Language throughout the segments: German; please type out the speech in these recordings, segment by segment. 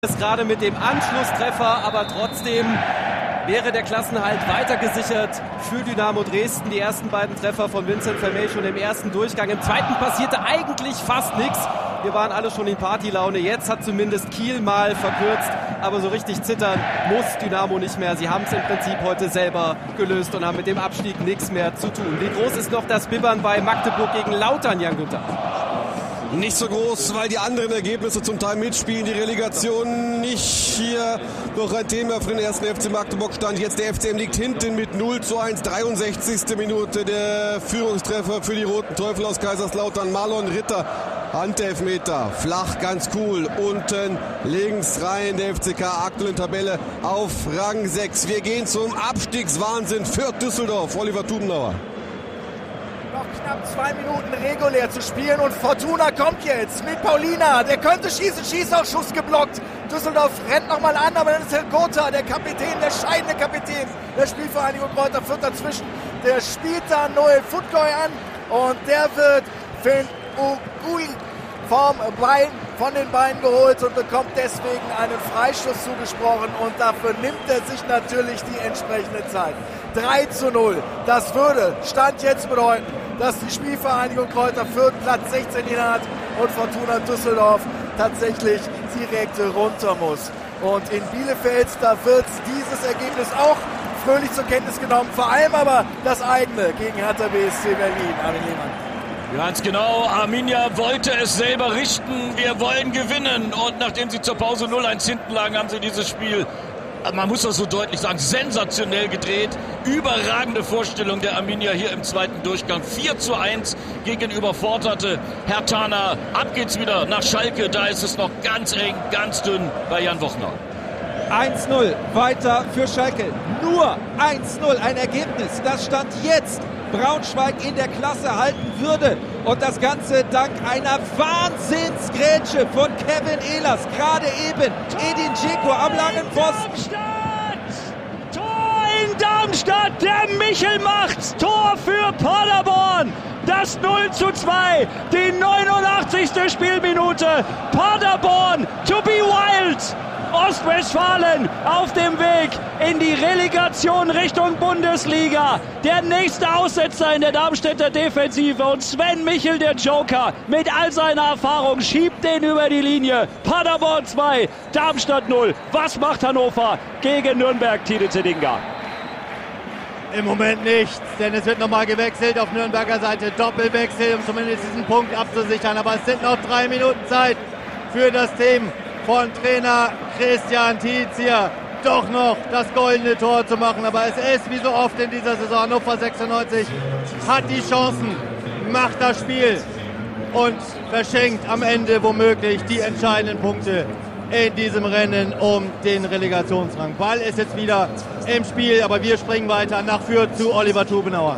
ist gerade mit dem Anschlusstreffer, aber trotzdem wäre der Klassenhalt weiter gesichert für Dynamo Dresden. Die ersten beiden Treffer von Vincent Vermey schon im ersten Durchgang. Im zweiten passierte eigentlich fast nichts. Wir waren alle schon in Partylaune. Jetzt hat zumindest Kiel mal verkürzt. Aber so richtig zittern muss Dynamo nicht mehr. Sie haben es im Prinzip heute selber gelöst und haben mit dem Abstieg nichts mehr zu tun. Wie groß ist noch das Bibbern bei Magdeburg gegen Lautern, Jan Günther? Nicht so groß, weil die anderen Ergebnisse zum Teil mitspielen. Die Relegation nicht hier noch ein Thema für den ersten FC Magdeburg. Stand jetzt der FCM liegt hinten mit 0:1, 63. Minute. Der Führungstreffer für die Roten Teufel aus Kaiserslautern. Marlon Ritter, Handelfmeter, flach, ganz cool. Unten links rein der FCK, aktuelle Tabelle auf Rang 6. Wir gehen zum Abstiegswahnsinn. Fürth Düsseldorf, Oliver Tubenauer. Noch knapp 2 Minuten regulär zu spielen und Fortuna kommt jetzt mit Paulina. Der könnte schießen, Schießausschuss geblockt. Düsseldorf rennt nochmal an, aber dann ist Herr Gotha, der Kapitän, der scheidende Kapitän der Spielvereinigung Kräuter Fürth dazwischen. Der spielt da Noel Futgoy an und der wird Finn Ugui vom Bein, von den Beinen geholt und bekommt deswegen einen Freistoß zugesprochen und dafür nimmt er sich natürlich die entsprechende Zeit. 3:0. Das würde Stand jetzt bedeuten, dass die Spielvereinigung Kräuter Fürth Platz 16 hat und Fortuna Düsseldorf tatsächlich direkt runter muss. Und in Bielefeld, da wird dieses Ergebnis auch fröhlich zur Kenntnis genommen, vor allem aber das eigene gegen Hertha BSC Berlin. Armin Lehmann. Ganz genau, Arminia wollte es selber richten, wir wollen gewinnen und nachdem sie zur Pause 0:1 hinten lagen, haben sie dieses Spiel, man muss das so deutlich sagen, sensationell gedreht. Überragende Vorstellung der Arminia hier im zweiten Durchgang. 4:1 gegen überforderte Herthaner. Ab geht's wieder nach Schalke, da ist es noch ganz eng, ganz dünn bei Jan Wochner. 1:0 weiter für Schalke. Nur 1:0, ein Ergebnis, das Stand jetzt Braunschweig in der Klasse halten würde. Und das Ganze dank einer Wahnsinnsgrätsche von Kevin Ehlers. Gerade eben Edin Dzeko am langen Pfosten. Tor in Darmstadt, der Michel macht's. Tor für Paderborn. Das 0:2, die 89. Spielminute. Paderborn to be wild. Ostwestfalen auf dem Weg in die Relegation Richtung Bundesliga. Der nächste Aussetzer in der Darmstädter Defensive und Sven Michel, der Joker, mit all seiner Erfahrung, schiebt den über die Linie. Paderborn 2, Darmstadt 0. Was macht Hannover gegen Nürnberg, Tide Zedinga? Im Moment nichts, denn es wird nochmal gewechselt auf Nürnberger Seite. Doppelwechsel, um zumindest diesen Punkt abzusichern. Aber es sind noch 3 Minuten Zeit für das Team von Trainer Christian Tietz hier doch noch das goldene Tor zu machen. Aber es ist wie so oft in dieser Saison, Hannover 96 hat die Chancen, macht das Spiel und verschenkt am Ende womöglich die entscheidenden Punkte in diesem Rennen um den Relegationsrang. Ball ist jetzt wieder im Spiel, aber wir springen weiter nach Fürth zu Oliver Tubenauer.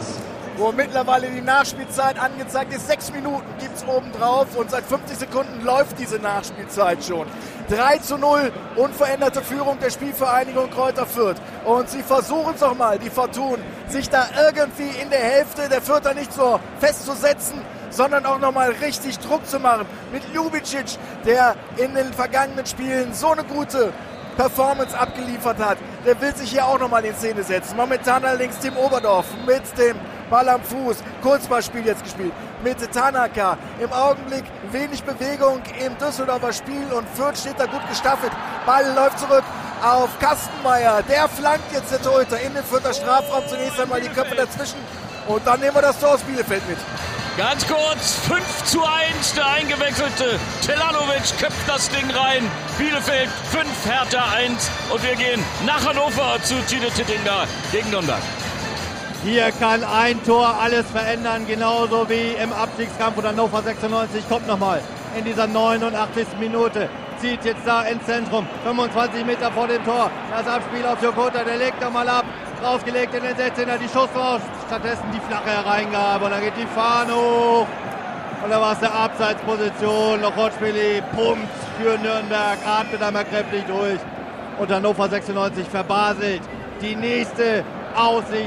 Wo mittlerweile die Nachspielzeit angezeigt ist. 6 Minuten gibt es obendrauf und seit 50 Sekunden läuft diese Nachspielzeit schon. 3:0, unveränderte Führung der Spielvereinigung Kräuter Fürth. Und sie versuchen es nochmal, die Fortun, sich da irgendwie in der Hälfte der Fürther nicht so festzusetzen, sondern auch nochmal richtig Druck zu machen. Mit Ljubicic, der in den vergangenen Spielen so eine gute Performance abgeliefert hat. Der will sich hier auch nochmal in Szene setzen. Momentan allerdings Tim Oberdorf mit dem Ball am Fuß. Kurzballspiel jetzt gespielt mit Tanaka. Im Augenblick wenig Bewegung im Düsseldorfer Spiel und Fürth steht da gut gestaffelt. Ball läuft zurück auf Kastenmeier. Der flankt jetzt der Torhüter in den Fürther Strafraum. Zunächst einmal die Köpfe dazwischen und dann nehmen wir das Tor aus Bielefeld mit. Ganz kurz, 5:1, der eingewechselte Telanovic köpft das Ding rein. Bielefeld 5, Hertha 1 und wir gehen nach Hannover zu Tide Zedinga gegen Nürnberg. Hier kann ein Tor alles verändern, genauso wie im Abstiegskampf. Und Hannover 96 kommt nochmal in dieser 89. Minute. Zieht jetzt da ins Zentrum, 25 Meter vor dem Tor. Das Abspiel auf Jokota, der legt nochmal ab. Rausgelegt in den 16er, die Schuss raus. Stattdessen die flache Hereingabe und dann geht die Fahne hoch. Und da war es eine Abseitsposition. Lochotschwili pumpt für Nürnberg, atmet einmal kräftig durch. Und Hannover 96 verbaselt die nächste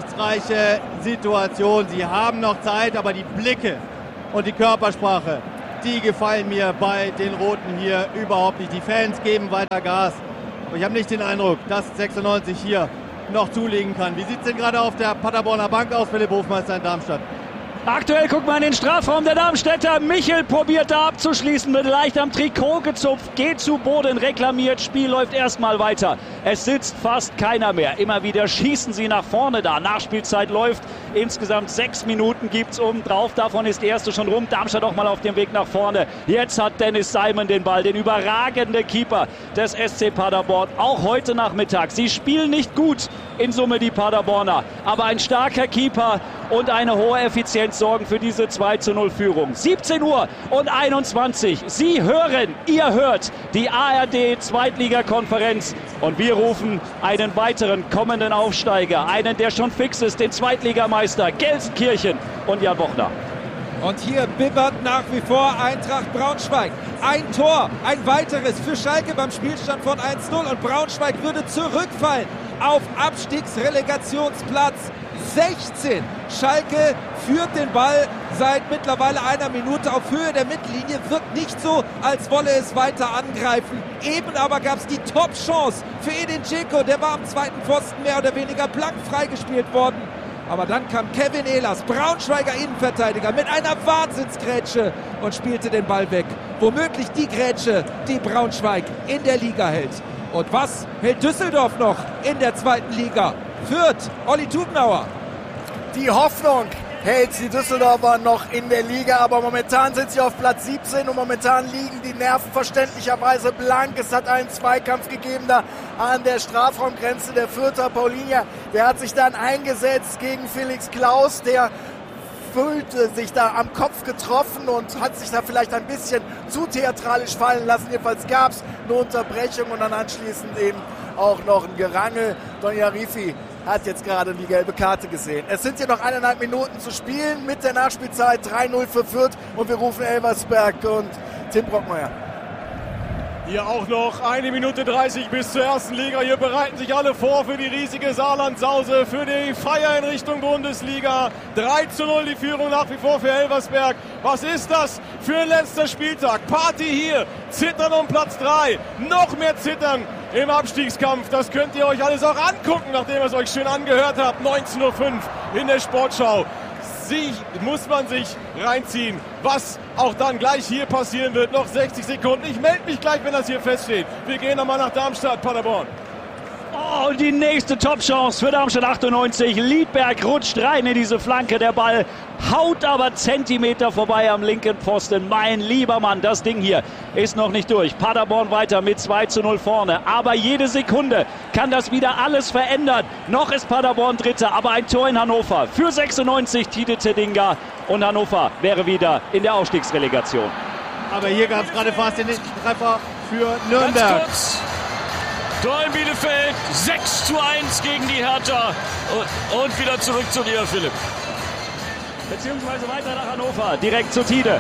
aussichtsreiche Situation. Sie haben noch Zeit, aber die Blicke und die Körpersprache die gefallen mir bei den Roten hier überhaupt nicht. Die Fans geben weiter Gas. Aber ich habe nicht den Eindruck, dass 96 hier noch zulegen kann. Wie sieht es denn gerade auf der Paderborner Bank aus, Philipp Hofmeister in Darmstadt? Aktuell guckt man in den Strafraum der Darmstädter. Michel probiert da abzuschließen, wird leicht am Trikot gezupft, geht zu Boden, reklamiert, Spiel läuft erstmal weiter. Es sitzt fast keiner mehr. Immer wieder schießen sie nach vorne da. Nachspielzeit läuft. Insgesamt 6 Minuten gibt es obendrauf. Davon ist die erste schon rum. Darmstadt auch mal auf dem Weg nach vorne. Jetzt hat Dennis Simon den Ball, den überragenden Keeper des SC Paderborn. Auch heute Nachmittag. Sie spielen nicht gut in Summe, die Paderborner. Aber ein starker Keeper und eine hohe Effizienz sorgen für diese 2:0 Führung. 17 Uhr und 21. Sie hören, ihr hört die ARD Zweitligakonferenz und wir rufen einen weiteren kommenden Aufsteiger, einen, der schon fix ist, den Zweitligameister Gelsenkirchen und Jan Bochner. Und hier bibbert nach wie vor Eintracht Braunschweig. Ein Tor, ein weiteres für Schalke beim Spielstand von 1:0 und Braunschweig würde zurückfallen auf Abstiegsrelegationsplatz 16. Schalke führt den Ball seit mittlerweile einer Minute auf Höhe der Mittellinie. Wirkt nicht so, als wolle es weiter angreifen. Eben aber gab es die Top-Chance für Edin Dzeko. Der war am zweiten Pfosten mehr oder weniger blank freigespielt worden. Aber dann kam Kevin Ehlers, Braunschweiger Innenverteidiger, mit einer Wahnsinnsgrätsche und spielte den Ball weg. Womöglich die Grätsche, die Braunschweig in der Liga hält. Und was hält Düsseldorf noch in der zweiten Liga? Fürth, Olli Tubenauer. Die Hoffnung hält die Düsseldorfer noch in der Liga, aber momentan sind sie auf Platz 17 und momentan liegen die Nerven verständlicherweise blank. Es hat einen Zweikampf gegeben da an der Strafraumgrenze der Fürther. Paulinia, der hat sich dann eingesetzt gegen Felix Klaus, der fühlte sich da am Kopf getroffen und hat sich da vielleicht ein bisschen zu theatralisch fallen lassen. Jedenfalls gab es eine Unterbrechung und dann anschließend eben auch noch ein Gerangel. Donny Arifi hat jetzt gerade die gelbe Karte gesehen. Es sind hier noch 1,5 Minuten zu spielen mit der Nachspielzeit. 3:0 für Fürth und wir rufen Elversberg und Tim Brockmeier. Hier auch noch 1 Minute 30 bis zur ersten Liga. Hier bereiten sich alle vor für die riesige Saarland-Sause, für die Feier in Richtung Bundesliga. 3:0 die Führung nach wie vor für Elversberg. Was ist das für ein letzter Spieltag? Party hier, Zittern um Platz 3, noch mehr Zittern im Abstiegskampf. Das könnt ihr euch alles auch angucken, nachdem ihr es euch schön angehört habt. 19:05 Uhr in der Sportschau. Muss man sich reinziehen, was auch dann gleich hier passieren wird. Noch 60 Sekunden. Ich melde mich gleich, wenn das hier feststeht. Wir gehen nochmal nach Darmstadt, Paderborn. Oh, und die nächste Top-Chance für Darmstadt 98. Liedberg rutscht rein in diese Flanke. Der Ball haut aber Zentimeter vorbei am linken Pfosten. Mein lieber Mann, das Ding hier ist noch nicht durch. Paderborn weiter mit 2:0 vorne. Aber jede Sekunde kann das wieder alles verändern. Noch ist Paderborn Dritter, aber ein Tor in Hannover. Für 96 Tide Tedinga. Und Hannover wäre wieder in der Aufstiegsrelegation. Aber hier gab es gerade fast den nächsten Treffer für Nürnberg. Ganz kurz. Tor in Bielefeld, 6:1 gegen die Hertha. Und wieder zurück zu dir, Philipp. Beziehungsweise weiter nach Hannover, direkt zu Tide.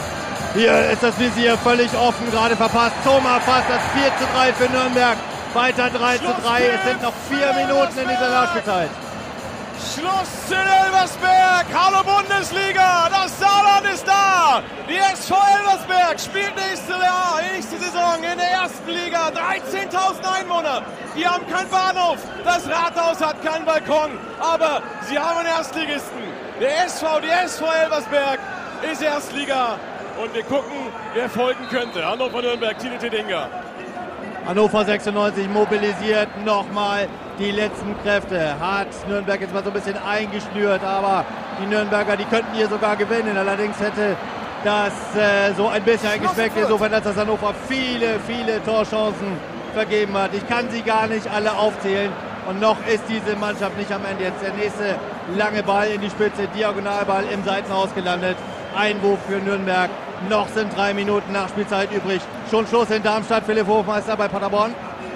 Hier ist das Visier völlig offen, gerade verpasst. Thoma fast das 4:3 für Nürnberg. Weiter 3:3. Es sind noch 4 Minuten in dieser Nachspielzeit. Schluss in Elversberg. Hallo Bundesliga. Das Saarland ist da. Die SV Elversberg spielt nächste Saison in der ersten Liga. 13.000 Einwohner. Die haben keinen Bahnhof. Das Rathaus hat keinen Balkon. Aber sie haben einen Erstligisten. Die SV Elversberg ist Erstliga. Und wir gucken, wer folgen könnte. Hannover Nürnberg, Tide Tedinga. Hannover 96 mobilisiert nochmal die letzten Kräfte. Hat Nürnberg jetzt mal so ein bisschen eingeschnürt, aber die Nürnberger, die könnten hier sogar gewinnen. Allerdings hätte das so ein bisschen eingespeckt, insofern, dass das Hannover viele, viele Torchancen vergeben hat. Ich kann sie gar nicht alle aufzählen. Und noch ist diese Mannschaft nicht am Ende. Jetzt der nächste lange Ball in die Spitze, Diagonalball im Seitenhaus gelandet. Einwurf für Nürnberg. Noch sind 3 Minuten Nachspielzeit übrig. Schon Schluss in Darmstadt. Philipp Hofmeister bei Paderborn.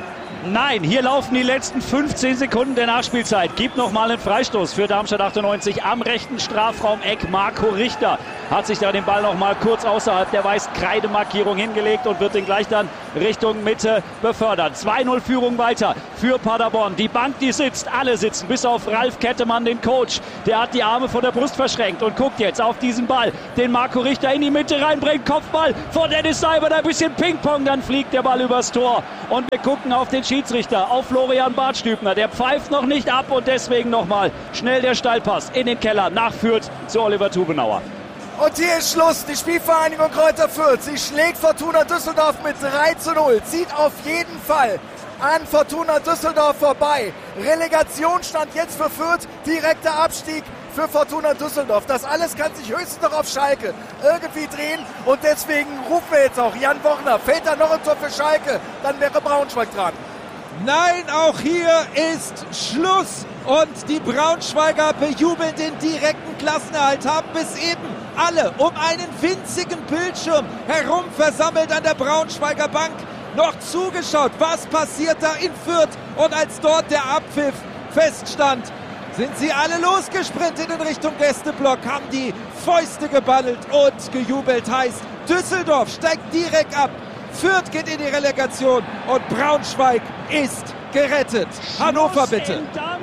Nein, hier laufen die letzten 15 Sekunden der Nachspielzeit. Gibt nochmal einen Freistoß für Darmstadt 98 am rechten Strafraum-Eck. Marco Richter hat sich da den Ball nochmal kurz außerhalb der Weiß-Kreidemarkierung hingelegt und wird den gleich dann Richtung Mitte befördert. 2-0 Führung weiter für Paderborn. Die Bank, die sitzt, alle sitzen, bis auf Ralf Kettemann, den Coach. Der hat die Arme vor der Brust verschränkt und guckt jetzt auf diesen Ball, den Marco Richter in die Mitte reinbringt. Kopfball von Dennis Seibert, ein bisschen Ping-Pong, dann fliegt der Ball übers Tor. Und wir gucken auf den Schiedsrichter, auf Florian Bartstübner. Der pfeift noch nicht ab und deswegen nochmal schnell der Steilpass in den Keller nach Fürth zu Oliver Tubenauer. Und hier ist Schluss. Die Spielvereinigung Kräuter Fürth, sie schlägt Fortuna Düsseldorf mit 3-0. Zieht auf jeden Fall an Fortuna Düsseldorf vorbei. Relegation stand jetzt für Fürth, direkter Abstieg für Fortuna Düsseldorf. Das alles kann sich höchstens noch auf Schalke irgendwie drehen und deswegen rufen wir jetzt auch Jan Wochner. Fällt da noch ein Tor für Schalke, dann wäre Braunschweig dran. Nein, auch hier ist Schluss und die Braunschweiger bejubeln den direkten Klassenerhalt, haben bis eben alle um einen winzigen Bildschirm herum versammelt an der Braunschweiger Bank noch zugeschaut, was passiert da in Fürth. Und als dort der Abpfiff feststand, sind sie alle losgesprintet in Richtung Gästeblock, haben die Fäuste geballelt und gejubelt. Heißt, Düsseldorf steigt direkt ab, Fürth geht in die Relegation und Braunschweig ist gerettet. Hannover bitte.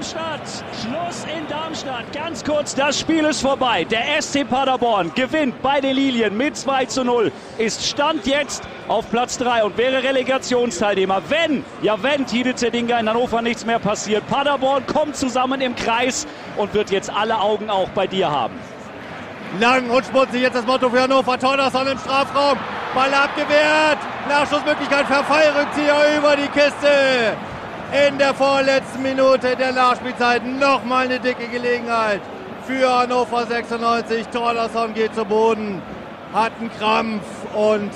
Schluss in Darmstadt. Ganz kurz, das Spiel ist vorbei. Der SC Paderborn gewinnt bei den Lilien mit 2-0. Ist Stand jetzt auf Platz 3 und wäre Relegationsteilnehmer. Wenn Tide Zedinga in Hannover nichts mehr passiert. Paderborn kommt zusammen im Kreis und wird jetzt alle Augen auch bei dir haben. Lang und schmutzig jetzt das Motto für Hannover. Torderson im Strafraum. Ball abgewehrt. Nachschussmöglichkeit für Fallrückzieher über die Kiste. In der vorletzten Minute der Nachspielzeit nochmal eine dicke Gelegenheit für Hannover 96. Torderson geht zu Boden, hat einen Krampf und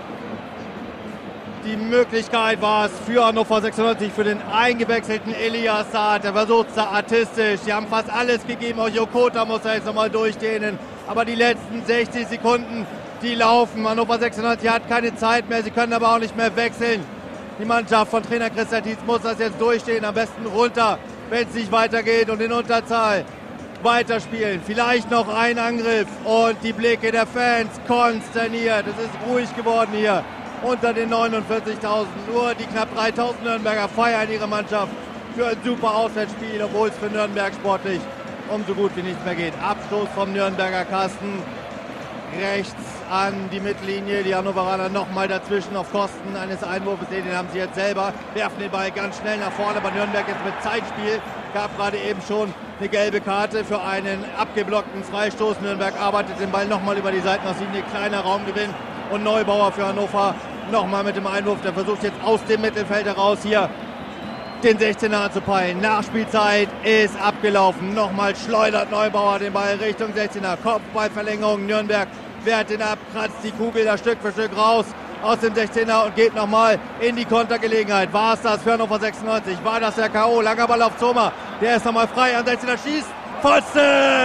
die Möglichkeit war es für Hannover 96, für den eingewechselten Elias Saad. Der versucht es artistisch. Die haben fast alles gegeben. Auch Jokota muss er jetzt nochmal durchdehnen. Aber die letzten 60 Sekunden, die laufen. Hannover 96 hat keine Zeit mehr. Sie können aber auch nicht mehr wechseln. Die Mannschaft von Trainer Christian Tietz muss das jetzt durchstehen. Am besten runter, wenn es nicht weitergeht und in Unterzahl weiterspielen. Vielleicht noch ein Angriff und die Blicke der Fans konsterniert. Es ist ruhig geworden hier unter den 49.000. Nur die knapp 3.000 Nürnberger feiern ihre Mannschaft für ein super Auswärtsspiel, obwohl es für Nürnberg sportlich um so gut wie nichts mehr geht. Abstoß vom Nürnberger Kasten. Rechts an die Mittellinie, die Hannoveraner nochmal dazwischen auf Kosten eines Einwurfs, den haben sie jetzt selber, werfen den Ball ganz schnell nach vorne, aber Nürnberg jetzt mit Zeitspiel, gab gerade eben schon eine gelbe Karte für einen abgeblockten Freistoß. Nürnberg arbeitet den Ball nochmal über die Seitenauslinie, kleiner Raumgewinn und Neubauer für Hannover nochmal mit dem Einwurf, der versucht jetzt aus dem Mittelfeld heraus hier den 16er anzupeilen. Nachspielzeit ist abgelaufen, nochmal schleudert Neubauer den Ball Richtung 16er, Kopfballverlängerung, Nürnberg wehrt ihn ab, kratzt die Kugel da Stück für Stück raus aus dem 16er und geht nochmal in die Kontergelegenheit. War es das für Hannover 96? War das der K.O.? Langer Ball auf Zomer. Der ist nochmal frei an 16er, schießt. Pfosten!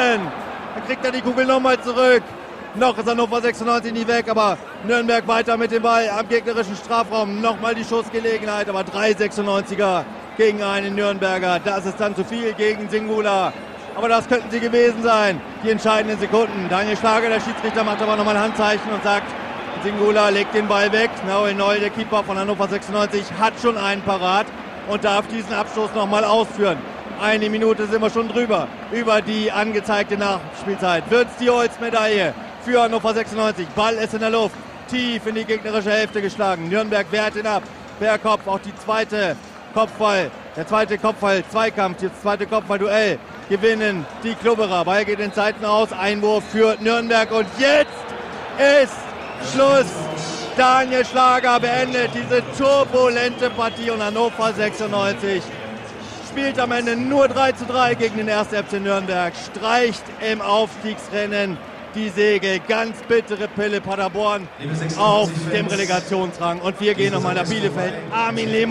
Dann kriegt er die Kugel nochmal zurück. Noch ist Hannover 96 nie weg, aber Nürnberg weiter mit dem Ball am gegnerischen Strafraum. Nochmal die Schussgelegenheit, aber 3 96er gegen einen Nürnberger. Das ist dann zu viel gegen Singula. Aber das könnten sie gewesen sein, die entscheidenden Sekunden. Daniel Schlager, der Schiedsrichter, macht aber nochmal ein Handzeichen und sagt, Singula legt den Ball weg. Nahuel Neu, der Keeper von Hannover 96, hat schon einen parat und darf diesen Abstoß nochmal ausführen. Eine Minute sind wir schon drüber, über die angezeigte Nachspielzeit. Wird's die Holzmedaille für Hannover 96. Ball ist in der Luft, tief in die gegnerische Hälfte geschlagen. Nürnberg wehrt ihn ab, per Kopf, auch die zweite Kopfball, der zweite Kopfball-Zweikampf, das zweite Kopfball-Duell gewinnen die Klubberer. Ball geht in Seiten aus, Einwurf für Nürnberg und jetzt ist Schluss. Daniel Schlager beendet diese turbulente Partie und Hannover 96 spielt am Ende nur 3:3 gegen den 1. FC Nürnberg, streicht im Aufstiegsrennen die Segel. Ganz bittere Pille Paderborn auf dem Relegationsrang. Und wir gehen nochmal nach Bielefeld. Armin Lehmann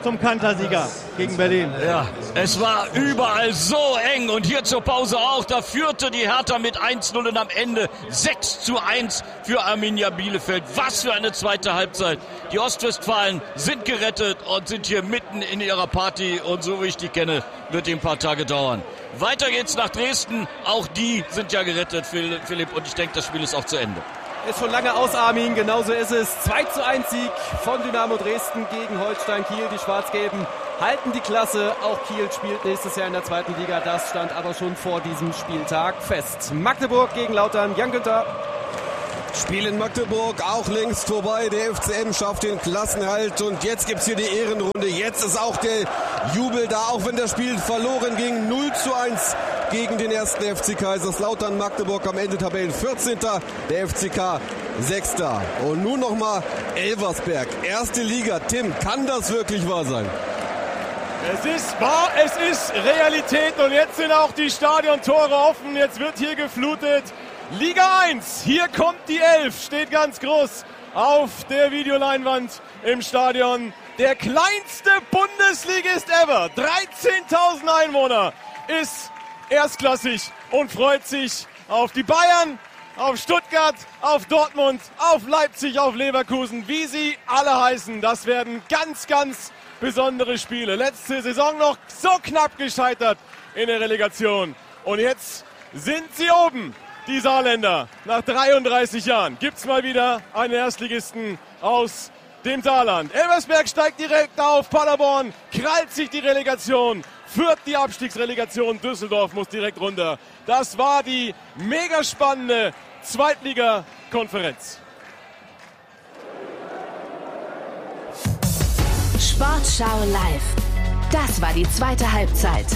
zum Kantersieger gegen Berlin. Ja, es war überall so eng und hier zur Pause auch. Da führte die Hertha mit 1-0 und am Ende 6-1 für Arminia Bielefeld. Was für eine zweite Halbzeit. Die Ostwestfalen sind gerettet und sind hier mitten in ihrer Party und so wie ich die kenne, wird die ein paar Tage dauern. Weiter geht's nach Dresden. Auch die sind ja gerettet, Philipp, und ich denke, das Spiel ist auch zu Ende. Ist schon lange aus, Armin. Genauso ist es. 2-1 Sieg von Dynamo Dresden gegen Holstein Kiel. Die Schwarz-Gelben halten die Klasse. Auch Kiel spielt nächstes Jahr in der zweiten Liga. Das stand aber schon vor diesem Spieltag fest. Magdeburg gegen Lautern. Jan Günther. Spiel in Magdeburg auch längst vorbei. Der FCM schafft den Klassenhalt und jetzt gibt's hier die Ehrenrunde. Jetzt ist auch der Jubel da, auch wenn das Spiel verloren ging. 0-1 gegen den ersten FC Kaiserslautern. Magdeburg am Ende Tabellen 14. Der FCK 6. Und nun nochmal Elversberg. Erste Liga. Tim, kann das wirklich wahr sein? Es ist wahr, es ist Realität und jetzt sind auch die Stadiontore offen. Jetzt wird hier geflutet. Liga 1, hier kommt die 11, steht ganz groß auf der Videoleinwand im Stadion. Der kleinste Bundesligist ever, 13.000 Einwohner, ist erstklassig und freut sich auf die Bayern, auf Stuttgart, auf Dortmund, auf Leipzig, auf Leverkusen, wie sie alle heißen. Das werden ganz, ganz besondere Spiele. Letzte Saison noch so knapp gescheitert in der Relegation. Und jetzt sind sie oben. Die Saarländer, nach 33 Jahren gibt's mal wieder einen Erstligisten aus dem Saarland. Elversberg steigt direkt auf, Paderborn krallt sich die Relegation, Fürth die Abstiegsrelegation, Düsseldorf muss direkt runter. Das war die mega spannende Zweitliga-Konferenz. Sportschau live. Das war die zweite Halbzeit.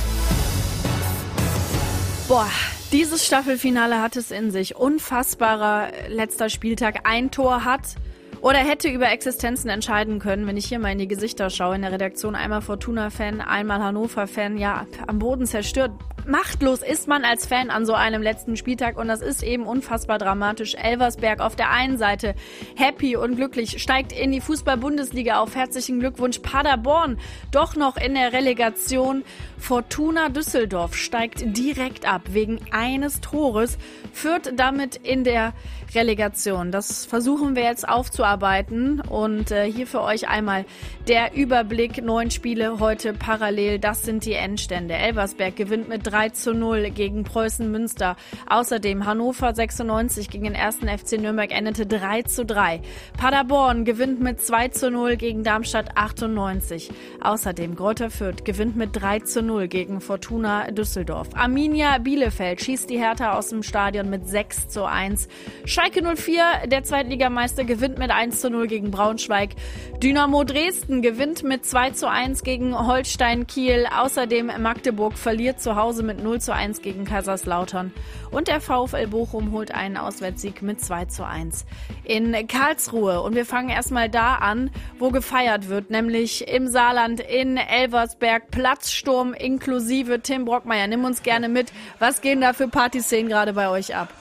Boah, dieses Staffelfinale hat es in sich. Unfassbarer letzter Spieltag. Ein Tor hat oder hätte über Existenzen entscheiden können, wenn ich hier mal in die Gesichter schaue. In der Redaktion einmal Fortuna-Fan, einmal Hannover-Fan. Ja, am Boden zerstört. Machtlos ist man als Fan an so einem letzten Spieltag und das ist eben unfassbar dramatisch. Elversberg auf der einen Seite happy und glücklich, steigt in die Fußball-Bundesliga auf. Herzlichen Glückwunsch. Paderborn doch noch in der Relegation. Fortuna Düsseldorf steigt direkt ab wegen eines Tores, führt damit in der Relegation. Das versuchen wir jetzt aufzuarbeiten und hier für euch einmal der Überblick. 9 Spiele heute parallel, das sind die Endstände. Elversberg gewinnt mit 3-0 gegen Preußen Münster. Außerdem Hannover 96 gegen den 1. FC Nürnberg endete 3-3. Paderborn gewinnt mit 2-0 gegen Darmstadt 98. Außerdem Greuther Fürth gewinnt mit 3-0 gegen Fortuna Düsseldorf. Arminia Bielefeld schießt die Hertha aus dem Stadion mit 6-1. Schalke 04, der Zweitligameister, gewinnt mit 1-0 gegen Braunschweig. Dynamo Dresden gewinnt mit 2-1 gegen Holstein Kiel. Außerdem Magdeburg verliert zu Hause mit 0-1 gegen Kaiserslautern. Und der VfL Bochum holt einen Auswärtssieg mit 2-1 in Karlsruhe. Und wir fangen erstmal da an, wo gefeiert wird, nämlich im Saarland in Elversberg. Platzsturm inklusive. Tim Brockmeier, nimm uns gerne mit. Was gehen da für Partyszenen gerade bei euch ab?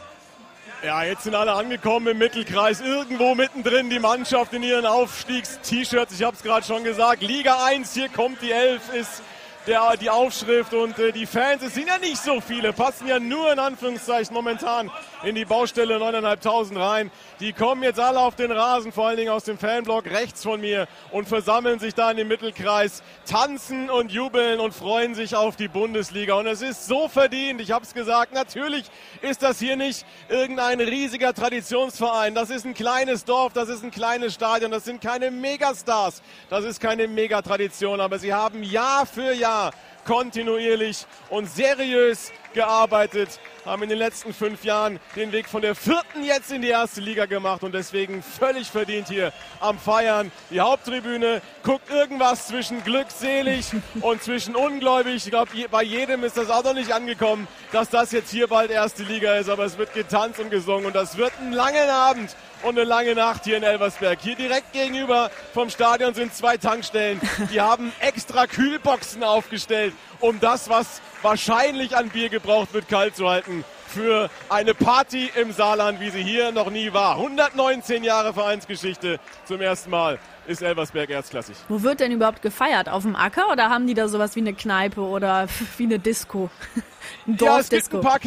Ja, jetzt sind alle angekommen im Mittelkreis. Irgendwo mittendrin die Mannschaft in ihren Aufstiegs-T-Shirts. Ich habe es gerade schon gesagt. Liga 1, hier kommt die 11, ist die Aufschrift und die Fans, es sind ja nicht so viele, passen ja nur in Anführungszeichen momentan in die Baustelle 9.500 rein. Die kommen jetzt alle auf den Rasen, vor allen Dingen aus dem Fanblock rechts von mir und versammeln sich da in den Mittelkreis, tanzen und jubeln und freuen sich auf die Bundesliga. Und es ist so verdient, ich habe es gesagt, natürlich ist das hier nicht irgendein riesiger Traditionsverein. Das ist ein kleines Dorf, das ist ein kleines Stadion, das sind keine Megastars, das ist keine Megatradition, aber sie haben Jahr für Jahr kontinuierlich und seriös gearbeitet, haben in den letzten 5 Jahren den Weg von der 4. jetzt in die 1. Liga gemacht und deswegen völlig verdient hier am Feiern. Die Haupttribüne guckt irgendwas zwischen glückselig und zwischen ungläubig. Ich glaube, bei jedem ist das auch noch nicht angekommen, dass das jetzt hier bald 1. Liga ist, aber es wird getanzt und gesungen und das wird ein langer Abend und eine lange Nacht hier in Elversberg. Hier direkt gegenüber vom Stadion sind 2 Tankstellen. Die haben extra Kühlboxen aufgestellt, um das, was wahrscheinlich an Bier gebraucht wird, kalt zu halten. Für eine Party im Saarland, wie sie hier noch nie war. 119 Jahre Vereinsgeschichte zum ersten Mal ist Elversberg erstklassig. Wo wird denn überhaupt gefeiert? Auf dem Acker oder haben die da sowas wie eine Kneipe oder wie eine Disco? Ja, es gibt ein paar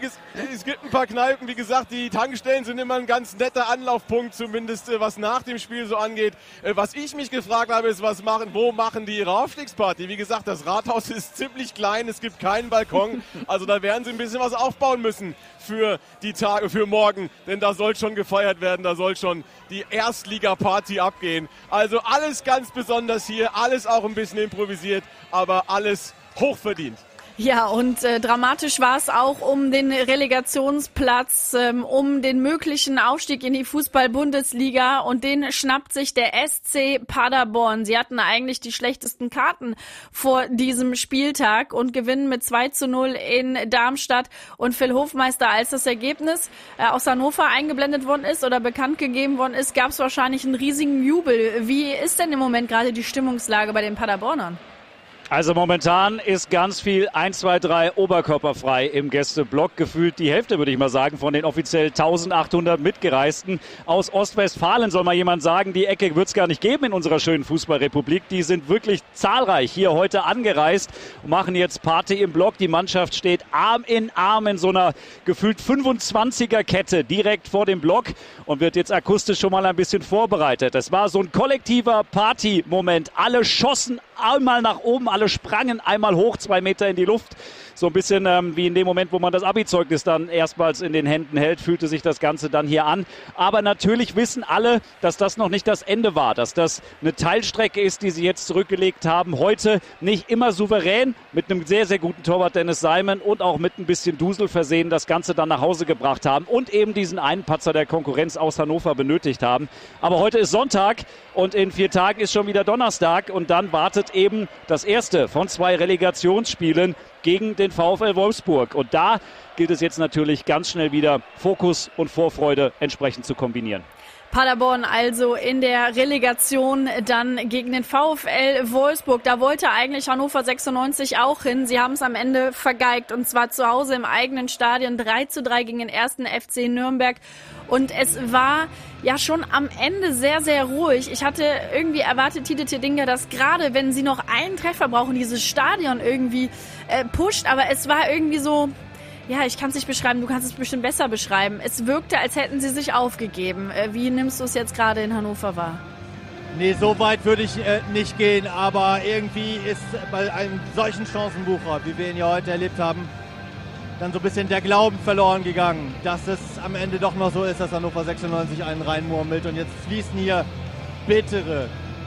Kneipen, wie gesagt, die Tankstellen sind immer ein ganz netter Anlaufpunkt, zumindest was nach dem Spiel so angeht. Was ich mich gefragt habe, ist, wo machen die ihre Aufstiegsparty? Wie gesagt, das Rathaus ist ziemlich klein, es gibt keinen Balkon, also da werden sie ein bisschen was aufbauen müssen für die Tage, für morgen, denn da soll schon gefeiert werden, da soll schon die Erstliga-Party abgehen. Also alles ganz besonders hier, alles auch ein bisschen improvisiert, aber alles hochverdient. Ja, und dramatisch war es auch um den Relegationsplatz, um den möglichen Aufstieg in die Fußball-Bundesliga, und den schnappt sich der SC Paderborn. Sie hatten eigentlich die schlechtesten Karten vor diesem Spieltag und gewinnen mit 2:0 in Darmstadt. Und Phil Hofmeister, als das Ergebnis aus Hannover eingeblendet worden ist oder bekannt gegeben worden ist, gab es wahrscheinlich einen riesigen Jubel. Wie ist denn im Moment gerade die Stimmungslage bei den Paderbornern? Also momentan ist ganz viel 1, 2, 3 oberkörperfrei im Gästeblock. Gefühlt die Hälfte, würde ich mal sagen, von den offiziell 1800 Mitgereisten. Aus Ostwestfalen soll mal jemand sagen, die Ecke wird es gar nicht geben in unserer schönen Fußballrepublik. Die sind wirklich zahlreich hier heute angereist und machen jetzt Party im Block. Die Mannschaft steht Arm in so einer gefühlt 25er-Kette direkt vor dem Block und wird jetzt akustisch schon mal ein bisschen vorbereitet. Das war so ein kollektiver Party-Moment. Alle schossen einmal nach oben, alle sprangen einmal hoch, 2 Meter in die Luft. So ein bisschen wie in dem Moment, wo man das Abi-Zeugnis dann erstmals in den Händen hält, fühlte sich das Ganze dann hier an. Aber natürlich wissen alle, dass das noch nicht das Ende war, dass das eine Teilstrecke ist, die sie jetzt zurückgelegt haben. Heute nicht immer souverän, mit einem sehr, sehr guten Torwart Dennis Simon und auch mit ein bisschen Dusel versehen, das Ganze dann nach Hause gebracht haben und eben diesen einen Patzer der Konkurrenz aus Hannover benötigt haben. Aber heute ist Sonntag und in 4 Tagen ist schon wieder Donnerstag und dann wartet eben das erste von 2 Relegationsspielen gegen den VfL Wolfsburg. Und da gilt es jetzt natürlich ganz schnell wieder Fokus und Vorfreude entsprechend zu kombinieren. Paderborn also in der Relegation dann gegen den VfL Wolfsburg. Da wollte eigentlich Hannover 96 auch hin. Sie haben es am Ende vergeigt und zwar zu Hause im eigenen Stadion 3:3 gegen den 1. FC Nürnberg. Und es war ja schon am Ende sehr, sehr ruhig. Ich hatte irgendwie erwartet, Tite Tedinga, dass gerade wenn sie noch einen Treffer brauchen, dieses Stadion irgendwie pusht. Aber es war irgendwie so... Ja, ich kann es nicht beschreiben, du kannst es bestimmt besser beschreiben. Es wirkte, als hätten sie sich aufgegeben. Wie nimmst du es jetzt gerade in Hannover wahr? Nee, so weit würde ich nicht gehen, aber irgendwie ist bei einem solchen Chancenwucher, wie wir ihn ja heute erlebt haben, dann so ein bisschen der Glauben verloren gegangen, dass es am Ende doch noch so ist, dass Hannover 96 einen reinmurmelt. Und jetzt fließen hier bittere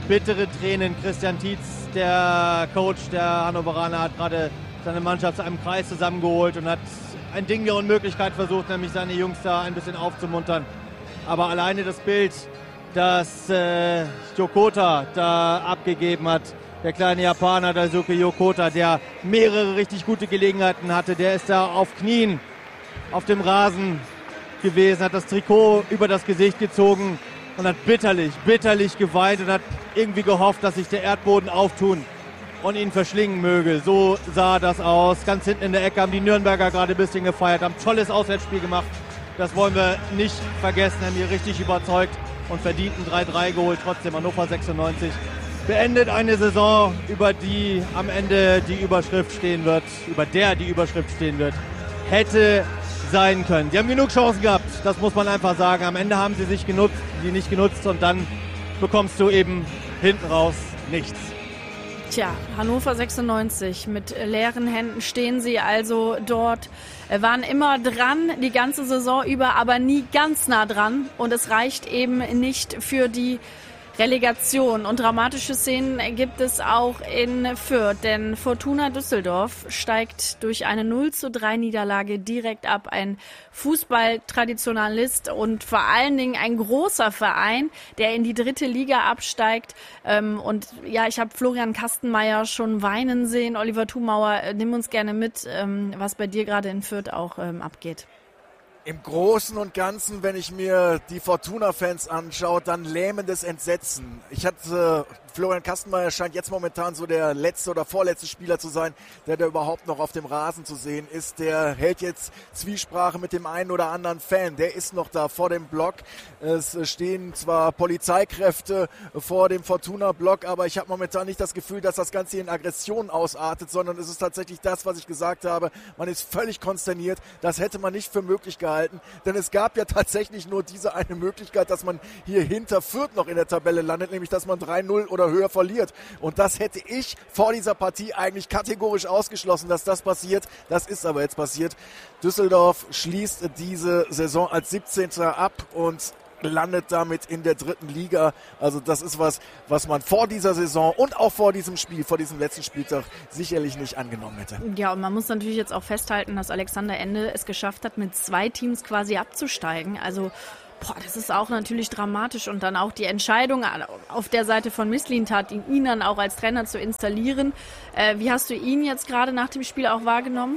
Tränen. Christian Tietz, der Coach der Hannoveraner, hat gerade seine Mannschaft zu einem Kreis zusammengeholt und hat ein Ding der Unmöglichkeit versucht, nämlich seine Jungs da ein bisschen aufzumuntern. Aber alleine das Bild, das Yokota da abgegeben hat, der kleine Japaner Daisuke Yokota, der mehrere richtig gute Gelegenheiten hatte, der ist da auf Knien auf dem Rasen gewesen, hat das Trikot über das Gesicht gezogen und hat bitterlich geweint und hat irgendwie gehofft, dass sich der Erdboden auftun und ihn verschlingen möge. So sah das aus. Ganz hinten in der Ecke haben die Nürnberger gerade ein bisschen gefeiert, haben ein tolles Auswärtsspiel gemacht. Das wollen wir nicht vergessen, haben hier richtig überzeugt und verdienten 3:3 geholt. Trotzdem Hannover 96 beendet eine Saison, über die am Ende die Überschrift stehen wird, hätte sein können. Die haben genug Chancen gehabt, das muss man einfach sagen. Am Ende haben sie die nicht genutzt und dann bekommst du eben hinten raus nichts. Tja, Hannover 96, mit leeren Händen stehen sie also dort, waren immer dran die ganze Saison über, aber nie ganz nah dran und es reicht eben nicht für die Relegation. Und dramatische Szenen gibt es auch in Fürth, denn Fortuna Düsseldorf steigt durch eine 0:3 Niederlage direkt ab. Ein Fußballtraditionalist und vor allen Dingen ein großer Verein, der in die 3. Liga absteigt. Und ja, ich habe Florian Kastenmeier schon weinen sehen. Oliver Thumauer, nimm uns gerne mit, was bei dir gerade in Fürth auch abgeht. Im Großen und Ganzen, wenn ich mir die Fortuna-Fans anschaue, dann lähmendes Entsetzen. Ich hatte Florian Kastenmeier scheint jetzt momentan so der letzte oder vorletzte Spieler zu sein, der da überhaupt noch auf dem Rasen zu sehen ist. Der hält jetzt Zwiesprache mit dem einen oder anderen Fan. Der ist noch da vor dem Block. Es stehen zwar Polizeikräfte vor dem Fortuna-Block, aber ich habe momentan nicht das Gefühl, dass das Ganze in Aggression ausartet, sondern es ist tatsächlich das, was ich gesagt habe. Man ist völlig konsterniert. Das hätte man nicht für möglich gehalten, denn es gab ja tatsächlich nur diese eine Möglichkeit, dass man hier hinter Fürth noch in der Tabelle landet, nämlich dass man 3-0 oder höher verliert. Und das hätte ich vor dieser Partie eigentlich kategorisch ausgeschlossen, dass das passiert. Das ist aber jetzt passiert. Düsseldorf schließt diese Saison als 17. ab und landet damit in der 3. Liga. Also das ist was man vor dieser Saison und auch vor diesem Spiel, vor diesem letzten Spieltag sicherlich nicht angenommen hätte. Ja, und man muss natürlich jetzt auch festhalten, dass Alexander Ende es geschafft hat, mit 2 Teams quasi abzusteigen. Also das ist auch natürlich dramatisch. Und dann auch die Entscheidung auf der Seite von Mislintat, ihn dann auch als Trainer zu installieren. Wie hast du ihn jetzt gerade nach dem Spiel auch wahrgenommen?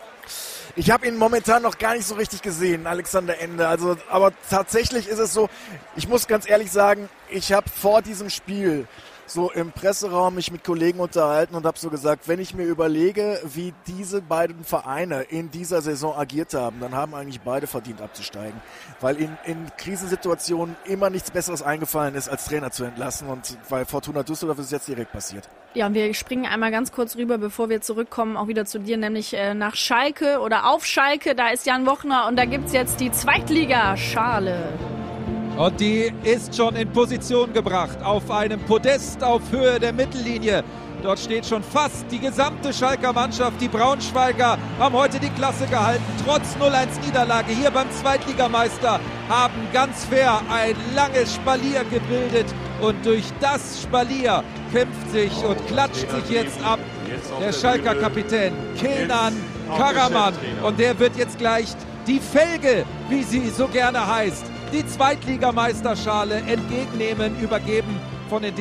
Ich habe ihn momentan noch gar nicht so richtig gesehen, Alexander Ende. Aber tatsächlich ist es so, ich muss ganz ehrlich sagen, ich habe vor diesem Spiel so im Presseraum mich mit Kollegen unterhalten und habe so gesagt, wenn ich mir überlege, wie diese beiden Vereine in dieser Saison agiert haben, dann haben eigentlich beide verdient abzusteigen. Weil in Krisensituationen immer nichts Besseres eingefallen ist, als Trainer zu entlassen. Und bei Fortuna Düsseldorf ist es jetzt direkt passiert. Ja, und wir springen einmal ganz kurz rüber, bevor wir zurückkommen, auch wieder zu dir, nämlich nach Schalke oder auf Schalke. Da ist Jan Wochner und da gibt's jetzt die Zweitligaschale. Und die ist schon in Position gebracht auf einem Podest auf Höhe der Mittellinie. Dort steht schon fast die gesamte Schalker Mannschaft. Die Braunschweiger haben heute die Klasse gehalten. Trotz 0-1-Niederlage hier beim Zweitligameister haben ganz fair ein langes Spalier gebildet. Und durch das Spalier kämpft sich und klatscht sich jetzt ab der Schalker Kapitän Kenan Karaman. Und der wird jetzt gleich die Felge, wie sie so gerne heißt, die Zweitligameisterschale entgegennehmen, übergeben von den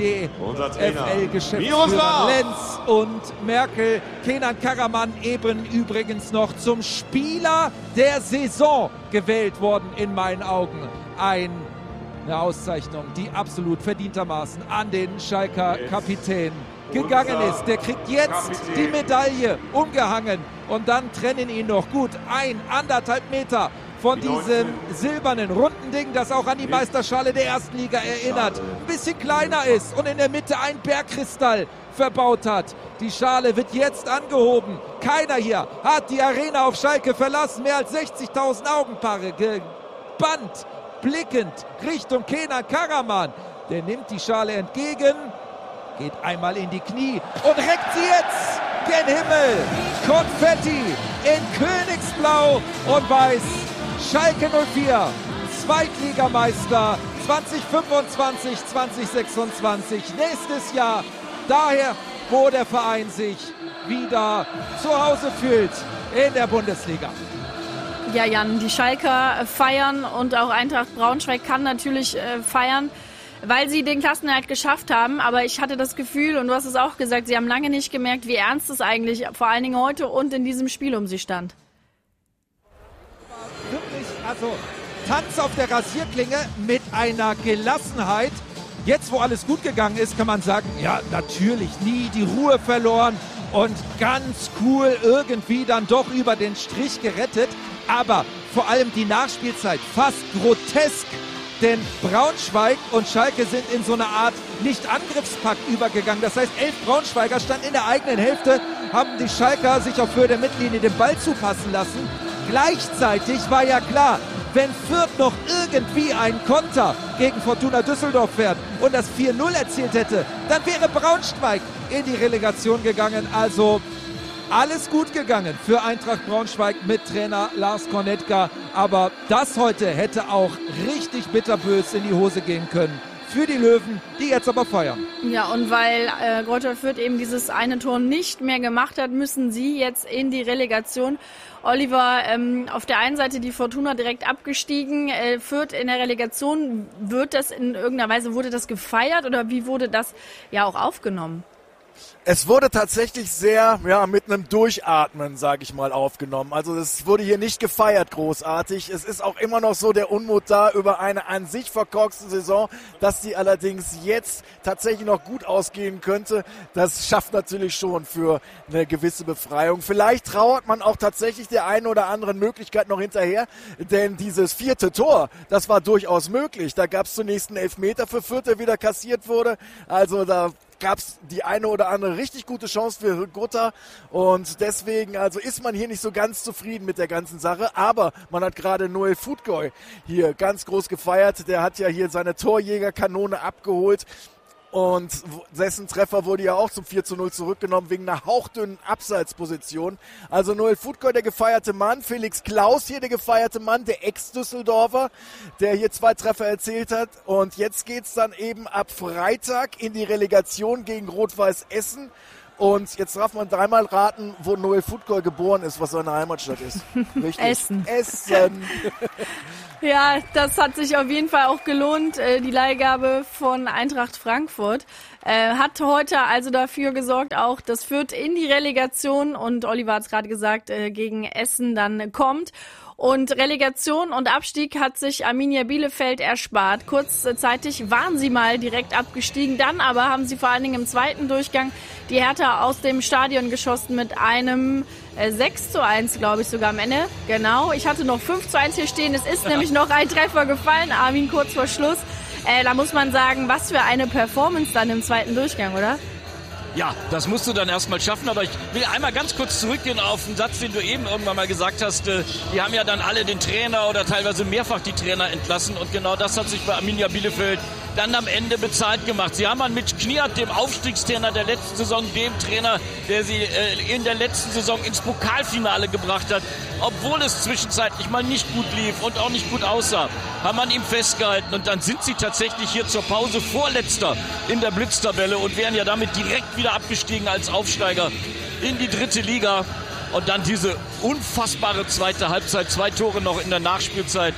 DFL-Geschäftsführern Lenz und Merkel. Kenan Karaman eben übrigens noch zum Spieler der Saison gewählt worden, in meinen Augen. Eine Auszeichnung, die absolut verdientermaßen an den Schalker Kapitän gegangen ist. Der kriegt jetzt die Medaille umgehangen und dann trennen ihn noch gut 1,5 Meter von diesem silbernen runden Ding, das auch an die Meisterschale der ersten Liga erinnert. Ein bisschen kleiner ist und in der Mitte ein Bergkristall verbaut hat. Die Schale wird jetzt angehoben. Keiner hier hat die Arena auf Schalke verlassen. Mehr als 60.000 Augenpaare gebannt, blickend Richtung Kenan Karaman. Der nimmt die Schale entgegen, geht einmal in die Knie und reckt sie jetzt gen Himmel. Konfetti in Königsblau und Weiß. Schalke 04, Zweitligameister 2025, 2026. Nächstes Jahr, daher, wo der Verein sich wieder zu Hause fühlt in der Bundesliga. Ja, Jan, die Schalker feiern und auch Eintracht Braunschweig kann natürlich feiern, weil sie den Klassenerhalt geschafft haben. Aber ich hatte das Gefühl, und du hast es auch gesagt, sie haben lange nicht gemerkt, wie ernst es eigentlich vor allen Dingen heute und in diesem Spiel um sie stand. Wirklich, also Tanz auf der Rasierklinge mit einer Gelassenheit. Jetzt, wo alles gut gegangen ist, kann man sagen, ja, natürlich nie die Ruhe verloren und ganz cool irgendwie dann doch über den Strich gerettet. Aber vor allem die Nachspielzeit fast grotesk, denn Braunschweig und Schalke sind in so eine Art Nicht-Angriffspakt übergegangen. Das heißt, 11 Braunschweiger standen in der eigenen Hälfte, haben die Schalker sich auf Höhe der Mittellinie den Ball zupassen lassen. Gleichzeitig war ja klar, wenn Fürth noch irgendwie einen Konter gegen Fortuna Düsseldorf fährt und das 4-0 erzielt hätte, dann wäre Braunschweig in die Relegation gegangen. Also alles gut gegangen für Eintracht Braunschweig mit Trainer Lars Kornetka. Aber das heute hätte auch richtig bitterbös in die Hose gehen können für die Löwen, die jetzt aber feiern. Ja, und weil Greuther Fürth eben dieses eine Tor nicht mehr gemacht hat, müssen sie jetzt in die Relegation. Oliver, auf der einen Seite die Fortuna direkt abgestiegen, Fürth in der Relegation. Wird das in irgendeiner Weise, wurde das gefeiert oder wie wurde das ja auch aufgenommen? Es wurde tatsächlich sehr, mit einem Durchatmen, sage ich mal, aufgenommen. Also es wurde hier nicht gefeiert großartig. Es ist auch immer noch so der Unmut da über eine an sich verkorkste Saison, dass die allerdings jetzt tatsächlich noch gut ausgehen könnte. Das schafft natürlich schon für eine gewisse Befreiung. Vielleicht trauert man auch tatsächlich der einen oder anderen Möglichkeit noch hinterher, denn dieses 4. Tor, das war durchaus möglich. Da gab es zunächst einen Elfmeter für Fürth, der wieder kassiert wurde. Also da gab es die eine oder andere richtig gute Chance für Gotha und deswegen also ist man hier nicht so ganz zufrieden mit der ganzen Sache, aber man hat gerade Noel Futgoy hier ganz groß gefeiert, der hat ja hier seine Torjägerkanone abgeholt und dessen Treffer wurde ja auch zum 4:0 zurückgenommen wegen einer hauchdünnen Abseitsposition. Also Noel Futgoy, der gefeierte Mann, Felix Klaus hier der gefeierte Mann, der Ex-Düsseldorfer, der hier 2 Treffer erzielt hat. Und jetzt geht's dann eben ab Freitag in die Relegation gegen Rot-Weiß Essen. Und jetzt darf man dreimal raten, wo Noel Futgoy geboren ist, was seine Heimatstadt ist. Richtig. Essen. Ja, das hat sich auf jeden Fall auch gelohnt. Die Leihgabe von Eintracht Frankfurt hat heute also dafür gesorgt, auch dass Fürth in die Relegation und Oliver hat es gerade gesagt, gegen Essen dann kommt. Und Relegation und Abstieg hat sich Arminia Bielefeld erspart. Kurzzeitig waren sie mal direkt abgestiegen, dann aber haben sie vor allen Dingen im zweiten Durchgang die Hertha aus dem Stadion geschossen mit einem 6:1, glaube ich, sogar am Ende. Genau, ich hatte noch 5:1 hier stehen. Es ist nämlich noch ein Treffer gefallen, Armin, kurz vor Schluss. Da muss man sagen, was für eine Performance dann im zweiten Durchgang, oder? Ja, das musst du dann erstmal schaffen, aber ich will einmal ganz kurz zurückgehen auf einen Satz, den du eben irgendwann mal gesagt hast. Die haben ja dann alle den Trainer oder teilweise mehrfach die Trainer entlassen und genau das hat sich bei Arminia Bielefeld dann am Ende bezahlt gemacht. Sie haben an Mitch Kniat, dem Aufstiegstrainer der letzten Saison, dem Trainer, der sie in der letzten Saison ins Pokalfinale gebracht hat, obwohl es zwischenzeitlich mal nicht gut lief und auch nicht gut aussah, haben an ihm festgehalten und dann sind sie tatsächlich hier zur Pause Vorletzter in der Blitztabelle und wären ja damit direkt wieder abgestiegen als Aufsteiger in die 3. Liga. Und dann diese unfassbare zweite Halbzeit, 2 Tore noch in der Nachspielzeit,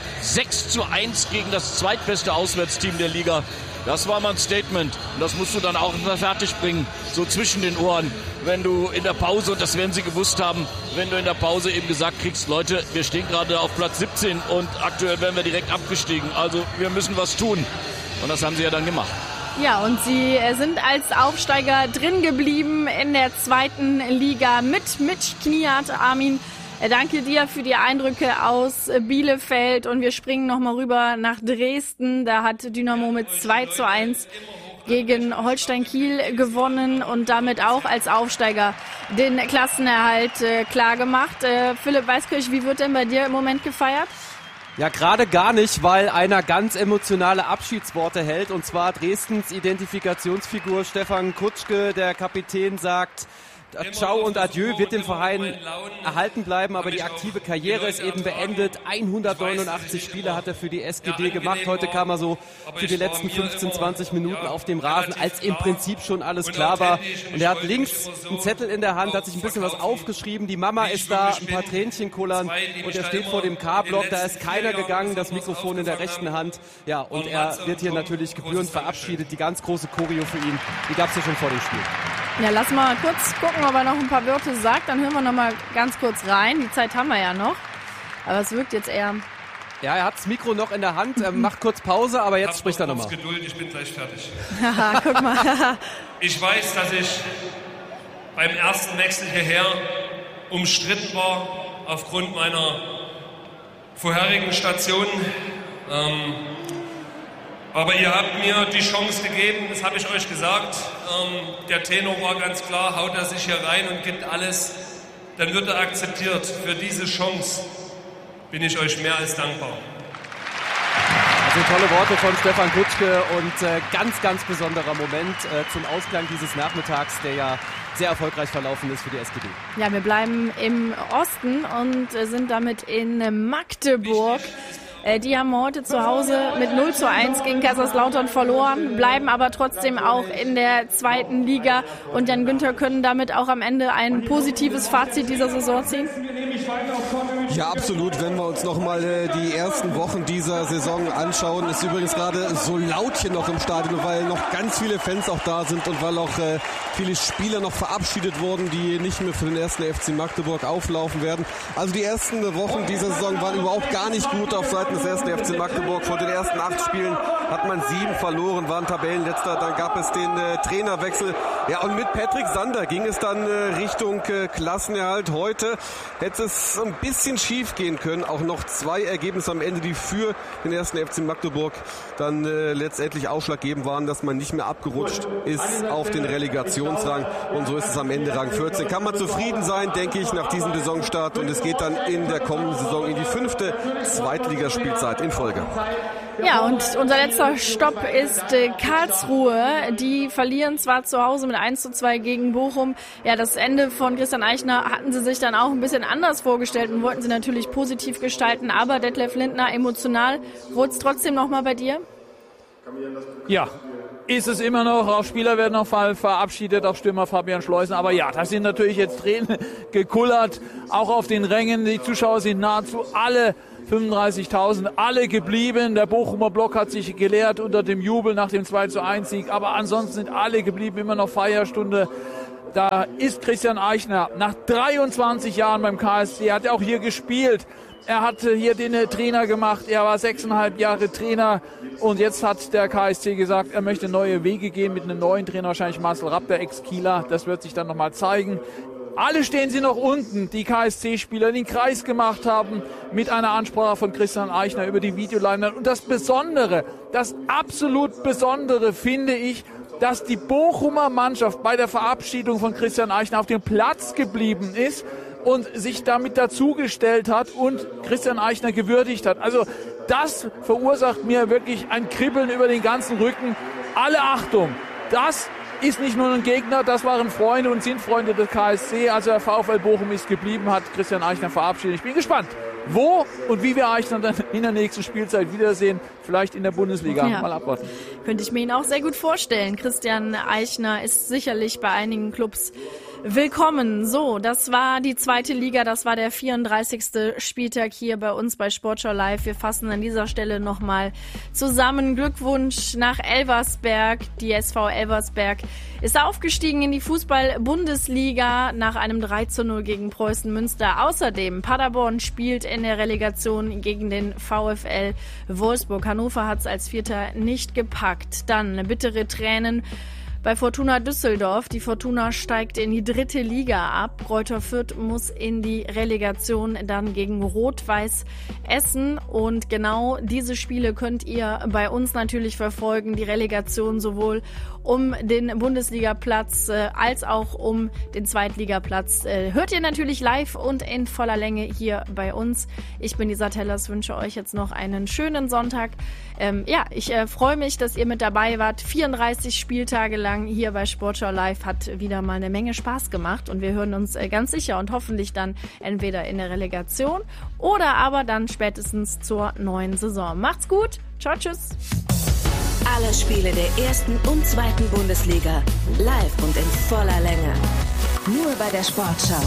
6:1 gegen das zweitbeste Auswärtsteam der Liga. Das war mal ein Statement und das musst du dann auch fertig bringen, so zwischen den Ohren, wenn du in der Pause, und das werden sie gewusst haben, wenn du in der Pause eben gesagt kriegst, Leute, wir stehen gerade auf Platz 17 und aktuell werden wir direkt abgestiegen, also wir müssen was tun und das haben sie ja dann gemacht. Ja, und sie sind als Aufsteiger drin geblieben in der 2. Liga mit Mitch Kniat. Armin, danke dir für die Eindrücke aus Bielefeld und wir springen nochmal rüber nach Dresden. Da hat Dynamo mit 2:1 gegen Holstein Kiel gewonnen und damit auch als Aufsteiger den Klassenerhalt klar gemacht. Philipp Weiskirch, wie wird denn bei dir im Moment gefeiert? Ja, gerade gar nicht, weil einer ganz emotionale Abschiedsworte hält, und zwar Dresdens Identifikationsfigur Stefan Kutschke, der Kapitän, sagt: Ciao und Adieu, wird dem Verein erhalten bleiben, aber die aktive Karriere ist eben beendet. 189 Spiele hat er für die SGD gemacht. Heute kam er so für die letzten 15, 20 Minuten auf dem Rasen, als im Prinzip schon alles klar war. Und er hat links einen Zettel in der Hand, hat sich ein bisschen was aufgeschrieben. Die Mama ist da, ein paar Tränchen kullern und er steht vor dem K-Block. Da ist keiner gegangen, das Mikrofon in der rechten Hand. Ja, und er wird hier natürlich gebührend verabschiedet. Die ganz große Choreo für ihn, die gab es ja schon vor dem Spiel. Ja, lass mal kurz gucken, ob er noch ein paar Wörter sagt. Dann hören wir noch mal ganz kurz rein. Die Zeit haben wir ja noch. Aber es wirkt jetzt eher... Ja, er hat das Mikro noch in der Hand. Er macht kurz Pause, aber jetzt spricht er nochmal. Geduld, ich bin gleich fertig. Haha, guck mal. Ich weiß, dass ich beim ersten Wechsel hierher umstritten war aufgrund meiner vorherigen Stationen. Aber ihr habt mir die Chance gegeben, das habe ich euch gesagt. Der Tenor war ganz klar, haut er sich hier rein und gibt alles, dann wird er akzeptiert. Für diese Chance bin ich euch mehr als dankbar. Also tolle Worte von Stefan Kutschke und ganz, ganz besonderer Moment zum Ausklang dieses Nachmittags, der ja sehr erfolgreich verlaufen ist für die SGD. Ja, wir bleiben im Osten und sind damit in Magdeburg. Die haben heute zu Hause mit 0:1 gegen Kaiserslautern verloren, bleiben aber trotzdem auch in der zweiten Liga. Und Jan Günther können damit auch am Ende ein positives Fazit dieser Saison ziehen? Ja, absolut. Wenn wir uns nochmal die ersten Wochen dieser Saison anschauen, ist übrigens gerade so laut hier noch im Stadion, weil noch ganz viele Fans auch da sind und weil auch viele Spieler noch verabschiedet wurden, die nicht mehr für den ersten FC Magdeburg auflaufen werden. Also die ersten Wochen dieser Saison waren überhaupt gar nicht gut auf Seiten des ersten FC Magdeburg. Von den ersten 8 Spielen hat man 7 verloren, waren Tabellenletzter. Dann gab es den Trainerwechsel. Ja, und mit Patrick Sander ging es dann Richtung Klassenerhalt. Heute hätte es ein bisschen schief gehen können. Auch noch 2 Ergebnisse am Ende, die für den ersten FC Magdeburg dann letztendlich ausschlaggebend waren, dass man nicht mehr abgerutscht ist auf den Relegationsrang. Und so ist es am Ende Rang 14. Kann man zufrieden sein, denke ich, nach diesem Saisonstart. Und es geht dann in der kommenden Saison in die 5. Zweitligaspielzeit in Folge. Ja, und unser letzter Stopp ist Karlsruhe. Die verlieren zwar zu Hause mit 1:2 gegen Bochum. Ja, das Ende von Christian Eichner hatten sie sich dann auch ein bisschen anders vorgestellt und wollten sie natürlich positiv gestalten. Aber Detlef Lindner, emotional, wurde es trotzdem nochmal bei dir? Ja, ist es immer noch. Auch Spieler werden noch verabschiedet, auch Stürmer Fabian Schleusen. Aber ja, da sind natürlich jetzt Tränen gekullert. Auch auf den Rängen. Die Zuschauer sind nahezu alle 35.000, alle geblieben. Der Bochumer Block hat sich geleert unter dem Jubel nach dem 2:1-Sieg. Aber ansonsten sind alle geblieben, immer noch Feierstunde. Da ist Christian Eichner nach 23 Jahren beim KSC, hat er auch hier gespielt. Er hat hier den Trainer gemacht, er war 6,5 Jahre Trainer und jetzt hat der KSC gesagt, er möchte neue Wege gehen mit einem neuen Trainer, wahrscheinlich Marcel Rapp, der Ex-Kieler. Das wird sich dann nochmal zeigen. Alle stehen sie noch unten, die KSC-Spieler, die den Kreis gemacht haben mit einer Ansprache von Christian Eichner über die Videoleinwand. Und das Besondere, das absolut Besondere finde ich, dass die Bochumer Mannschaft bei der Verabschiedung von Christian Eichner auf dem Platz geblieben ist und sich damit dazugestellt hat und Christian Eichner gewürdigt hat. Also das verursacht mir wirklich ein Kribbeln über den ganzen Rücken. Alle Achtung, das ist nicht nur ein Gegner, das waren Freunde und sind Freunde des KSC. Also der VfL Bochum ist geblieben, hat Christian Eichner verabschiedet. Ich bin gespannt, wo und wie wir Eichner dann in der nächsten Spielzeit wiedersehen. Vielleicht in der Bundesliga. Ja. Mal abwarten. Könnte ich mir ihn auch sehr gut vorstellen. Christian Eichner ist sicherlich bei einigen Clubs willkommen. So, das war die zweite Liga, das war der 34. Spieltag hier bei uns bei Sportschau Live. Wir fassen an dieser Stelle nochmal zusammen. Glückwunsch nach Elversberg. Die SV Elversberg ist aufgestiegen in die Fußball-Bundesliga nach einem 3:0 gegen Preußen Münster. Außerdem Paderborn spielt in der Relegation gegen den VfL Wolfsburg. Hannover hat es als Vierter nicht gepackt. Dann bittere Tränen bei Fortuna Düsseldorf. Die Fortuna steigt in die 3. Liga ab. Greuther Fürth muss in die Relegation dann gegen Rot-Weiß Essen. Und genau diese Spiele könnt ihr bei uns natürlich verfolgen. Die Relegation sowohl um den Bundesligaplatz als auch um den Zweitligaplatz. Hört ihr natürlich live und in voller Länge hier bei uns. Ich bin Lisa Tellers, wünsche euch jetzt noch einen schönen Sonntag. Ich freue mich, dass ihr mit dabei wart. 34 Spieltage lang hier bei Sportschau Live hat wieder mal eine Menge Spaß gemacht und wir hören uns ganz sicher und hoffentlich dann entweder in der Relegation oder aber dann spätestens zur neuen Saison. Macht's gut. Ciao, tschüss. Alle Spiele der 1. und 2. Bundesliga live und in voller Länge. Nur bei der Sportschau.